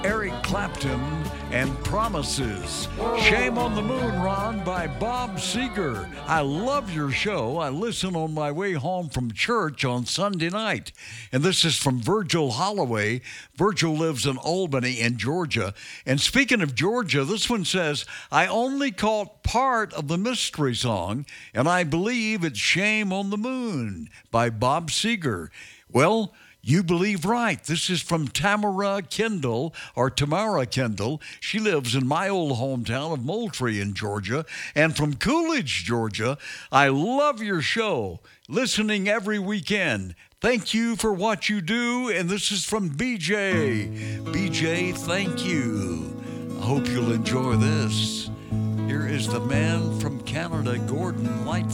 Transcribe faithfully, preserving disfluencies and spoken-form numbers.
Eric Clapton and Promises. Shame on the Moon, Ron, by Bob Seger. I love your show. I listen on my way home from church on Sunday night. And this is from Virgil Holloway. Virgil lives in Albany in Georgia. And speaking of Georgia, this one says, I only caught part of the mystery song, and I believe it's Shame on the Moon by Bob Seger. Well, you believe right. This is from Tamara Kendall, or Tamara Kendall. She lives in my old hometown of Moultrie in Georgia. And from Coolidge, Georgia, I love your show. Listening every weekend. Thank you for what you do. And this is from B J. B J, thank you. I hope you'll enjoy this. Here is the man from Canada, Gordon Lightfoot.